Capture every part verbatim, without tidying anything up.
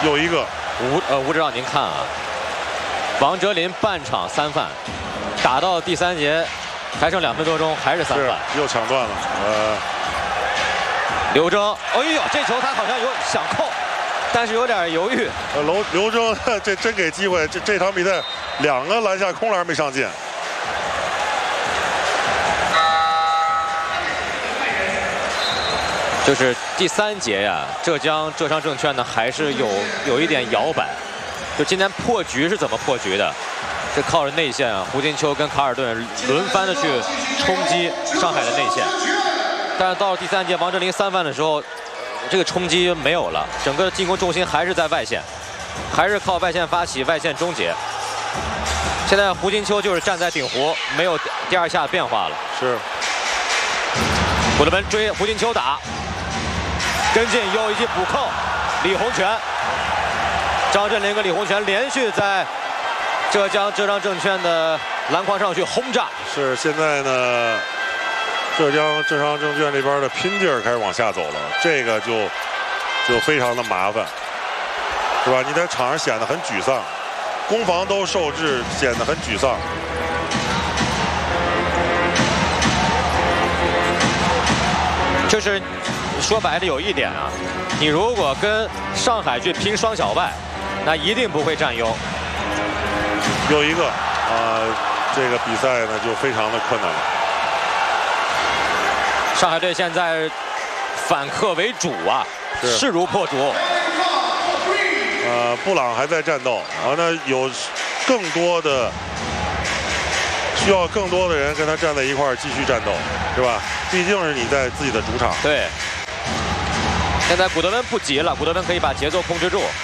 又一个。 吴呃吴指导，您看啊，王哲林半场三犯，打到第三节还剩两分多钟，还是三犯， 又抢断了。呃， 刘铮，哎呦，这球他好像有想扣，但是有点犹豫。 呃，刘刘铮这真给机会，这这场比赛两个篮下空篮没上进。 就是第三节呀，浙江浙商证券呢还是有有一点摇摆。就今天破局是怎么破局的？是靠着内线啊，胡金秋跟卡尔顿轮番的去冲击上海的内线。但是到了第三节，王哲林三犯的时候，这个冲击没有了，整个进攻重心还是在外线，还是靠外线发起，外线终结。现在胡金秋就是站在顶弧，没有第二下变化了。 是。 古德文追胡金秋打。跟进又一记补扣，李洪权、张镇麟跟李洪权连续在浙江浙商证券的篮筐上去轰炸。 是现在呢，浙江浙商证券这边的拼劲儿开始往下走了，这个就就非常的麻烦，是吧？你在场上显得很沮丧，攻防都受制，显得很沮丧。 就是。说白了有一点啊，你如果跟上海去拼双小外，那一定不会占优。 又一个啊、呃，这个比赛呢就非常的困难了。 上海队现在反客为主啊，势如破竹。 呃，布朗还在战斗，然后呢有更多的需要更多的人跟他站在一块儿继续战斗，是吧？毕竟是你在自己的主场。 对。现在古德温不急了，古德温可以把节奏控制住。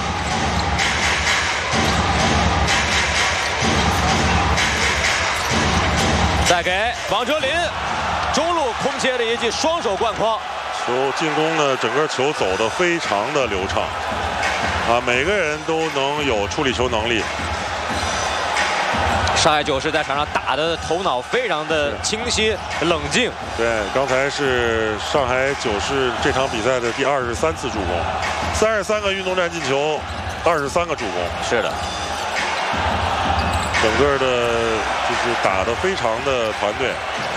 再给王哲林，中路空切的一记双手灌筐。 球进攻呢，整个球走得非常的流畅，啊，每个人都能有处理球能力。 上海九世在场上打的头脑非常的清晰冷静。 对，刚才是上海九世这场比赛的第二十三次助攻，三十三个运动战进球，二十三个助攻。 是的， 整个的就是打得非常的团队。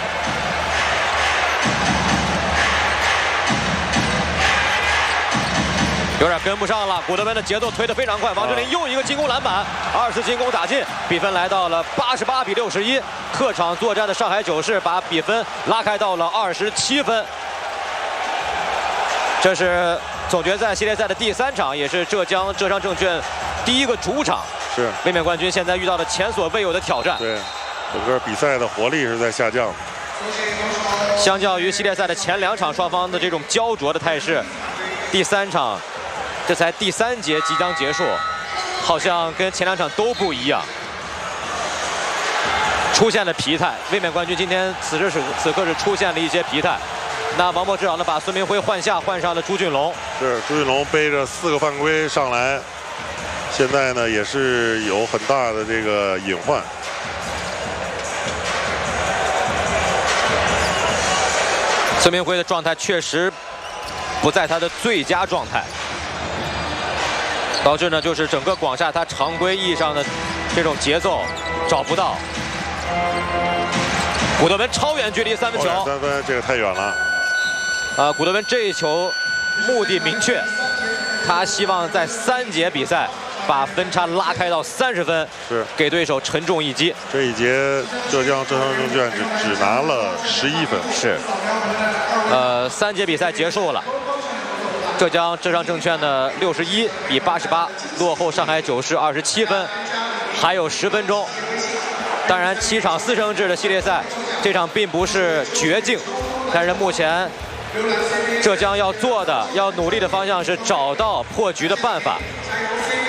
有点跟不上了，古德温的节奏推得非常快，王哲林又一个进攻篮板，二次进攻打进，比分来到了八十八比六十一。客场作战的上海九世把比分拉开到了二十七分。这是总决赛系列赛的第三场，也是浙江浙商证券第一个主场。 是卫冕冠军现在遇到了前所未有的挑战。 对，整个比赛的活力是在下降。 相较于系列赛的前两场双方的这种焦灼的态势，第三场。这才第三节即将结束，好像跟前两场都不一样，出现了疲态。卫冕冠军今天此时此刻是出现了一些疲态。那王柏指导呢，把孙明辉换下，换上了朱俊龙。 是朱俊龙背着四个犯规上来，现在呢也是有很大的这个隐患。 孙明辉的状态确实不在他的最佳状态。导致呢，就是整个广厦他常规意义上的这种节奏找不到。古德温超远距离三分球， 三分这个太远了。 啊，古德温这一球目的明确，他希望在三节比赛把分差拉开到三十分， 是给对手沉重一击。 这一节浙江浙商证券只只拿了十一分， 是。呃，三节比赛结束了。浙江浙商证券的六十一比八十八落后上海九世二十七分，还有十分钟。当然，七场四胜制的系列赛，这场并不是绝境，但是目前浙江要做的、要努力的方向是找到破局的办法。